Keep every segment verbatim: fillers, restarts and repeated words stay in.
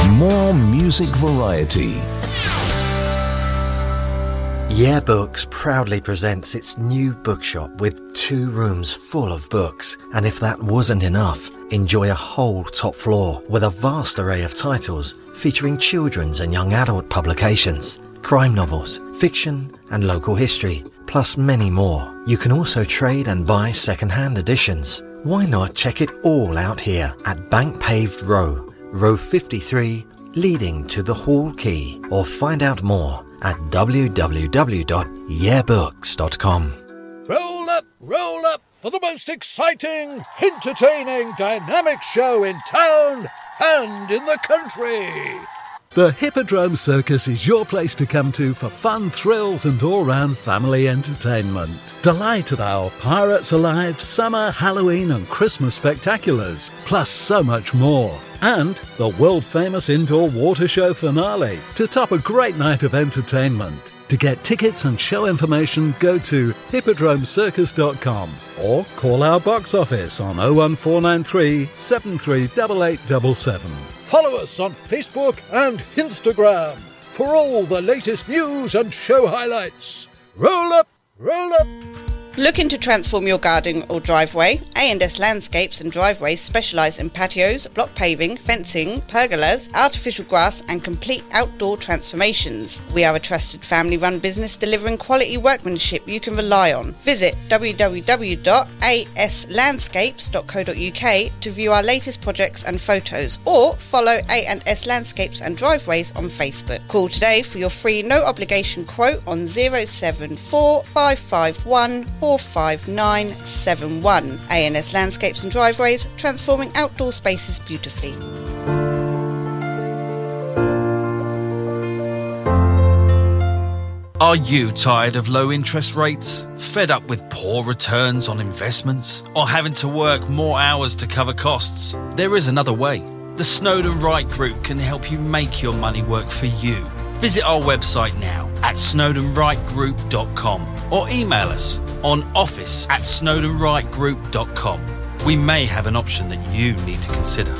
More music variety. Yeah Books proudly presents its new bookshop with two rooms full of books. And if that wasn't enough, enjoy a whole top floor with a vast array of titles featuring children's and young adult publications, crime novels, fiction and local history, plus many more. You can also trade and buy second-hand editions. Why not check it all out here at Bank Paved Row, row fifty-three, leading to the Hall Quay, or find out more at w w w dot yeah books dot com. Roll up, roll up for the most exciting, entertaining, dynamic show in town and in the country. The Hippodrome Circus is your place to come to for fun, thrills and all-round family entertainment. Delight at our Pirates Alive, Summer, Halloween and Christmas spectaculars, plus so much more. And the world-famous indoor water show finale to top a great night of entertainment. To get tickets and show information, go to hippodrome circus dot com or call our box office on oh one four nine three, seven three eight eight seven seven. Follow us on Facebook and Instagram for all the latest news and show highlights. Roll up, roll up. Looking to transform your garden or driveway? A and S Landscapes and Driveways specialise in patios, block paving, fencing, pergolas, artificial grass and complete outdoor transformations. We are a trusted family-run business delivering quality workmanship you can rely on. Visit w w w dot a s landscapes dot co dot u k to view our latest projects and photos, or follow A and S Landscapes and Driveways on Facebook. Call today for your free no-obligation quote on zero seven four five five one four five nine seven one. A and S Landscapes and Driveways, transforming outdoor spaces beautifully. Are you tired of low interest rates? Fed up with poor returns on investments? Or having to work more hours to cover costs? There is another way. The Snowden Wright Group can help you make your money work for you. Visit our website now at snowden wright group dot com or email us on office at snowden wright group dot com. We may have an option that you need to consider.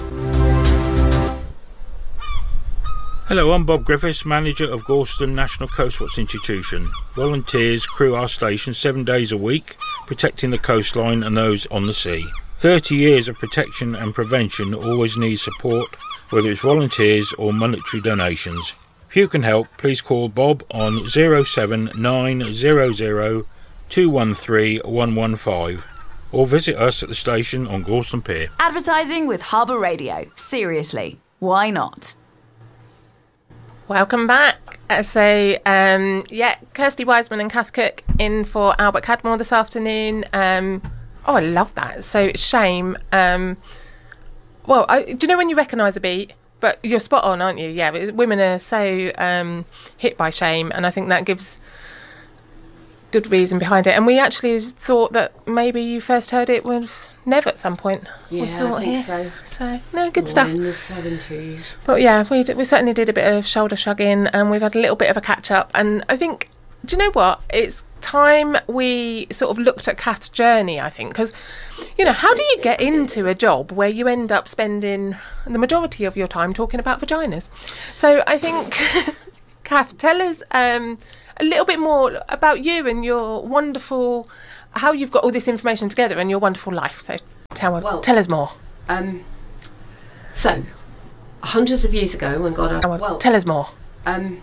Hello, I'm Bob Griffiths, manager of Gorleston National Coastwatch Institution. Volunteers crew our station seven days a week, protecting the coastline and those on the sea. thirty years of protection and prevention always needs support, whether it's volunteers or monetary donations. If you can help, please call Bob on zero seven nine zero zero two one three one one five or visit us at the station on Gorleston Pier. Advertising with Harbour Radio. Seriously, why not? Welcome back. Uh, so, um, yeah, Kirsty Wiseman and Kath Cook in for Albert Cadmore this afternoon. Um, oh, I love that. So, Shame. Um, well, I, do you know when you recognise a beat? But you're spot on, aren't you? Yeah, but women are so um, hit by shame, and I think that gives good reason behind it. And we actually thought that maybe you first heard it with Nev at some point. Yeah, we thought, I think yeah. so. So, no, good More stuff. in the seventies. But yeah, we d- we certainly did a bit of shoulder shrugging, and we've had a little bit of a catch up. And I think, do you know what? It's time we sort of looked at Kath's journey, I think, because, you know, how do you get into a job where you end up spending the majority of your time talking about vaginas? So I think, Kath, tell us um, a little bit more about you and your wonderful, how you've got all this information together and your wonderful life. So tell, well, tell us more. Um, so, hundreds of years ago when God had... Well, well tell us more. Um,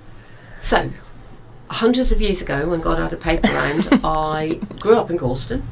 so... Hundreds of years ago, when God had a paper round, I grew up in Gorleston.